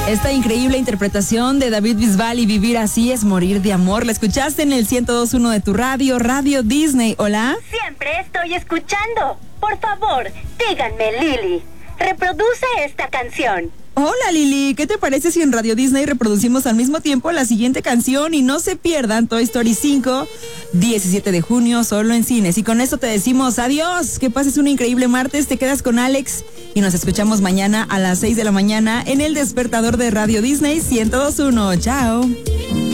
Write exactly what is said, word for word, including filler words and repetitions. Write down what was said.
Esta increíble interpretación de David Bisbal y Vivir así es morir de amor. La escuchaste en el ciento dos punto uno de tu radio, Radio Disney. Hola. Siempre estoy escuchando. Por favor, díganme, Lili, reproduce esta canción. Hola Lili, ¿qué te parece si en Radio Disney reproducimos al mismo tiempo la siguiente canción y no se pierdan Toy Story cinco, diecisiete de junio, solo en cines? Y con esto te decimos adiós, que pases un increíble martes, te quedas con Alex y nos escuchamos mañana a las seis de la mañana en el despertador de Radio Disney ciento dos punto uno. Chao.